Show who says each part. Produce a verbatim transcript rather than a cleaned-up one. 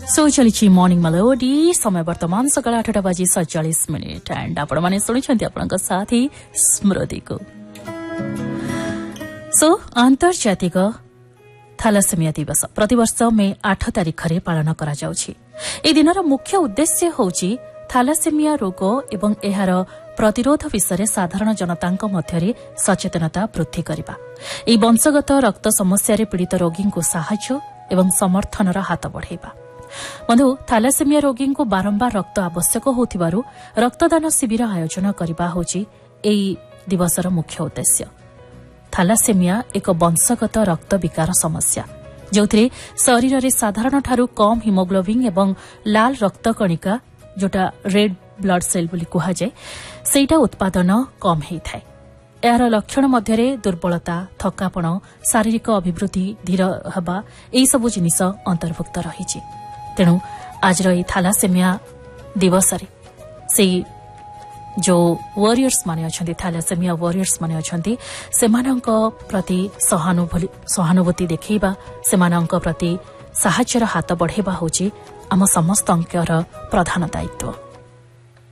Speaker 1: सो चली morning melody समय वर्तमान सकाळ आठटा बाजी सैंचालीस मिनिट एंड आपण माने सुनिछंती आपनका साथी स्मृति को। सो अंतर्जातिक थैलासेमिया दिवस प्रतिवर्ष मे आठ तारिख रे पालन करा जाउछि। ए दिनर मुख्य उद्देश्य होउछि थैलासेमिया रोग एवं एहार प्रतिरोध विषय साधारण जनतांक मध्यरे सचेतनता वृद्धि करबा। ए वंशगत रक्त समस्या रे पीड़ित रोगी को सहायता एवं समर्थनर हाथ बढ़ाइबा। बंधु थैलासेमिया रोगी को बारंबार रक्त आवश्यक होथिबारु रक्तदान शिविर आयोजन करबा होछि एई दिवसर मुख्य उद्देश्य। थैलासेमिया एक वंशगत रक्त विकार समस्या जोथिरे शरीर रे साधारण ठारू कम हिमोग्लोबिन एवं लाल रक्त कणिका जोटा रेड ब्लड सेल बोली कुहा जाय सेटा उत्पादन कम हेइथाय। यार लक्षण मध्यरे दुर्बलता थकापण शारीरिक अभिवृद्धि धीर हवा एई सब जिनिस अंतर्भुक्त रहिछि। तेणु आज थैलासेमिया दिवस रे से जो वॉरियर्स माने अछंती थैलासेमिया वॉरियर्स माने अछंती सेमानंक प्रति सहानुभूति सहानुभूति देखैबा सेमानंक प्रति साहाय्यर हाथ बढ़ेबा होछि आम समस्तंकर प्रधान दायित्व।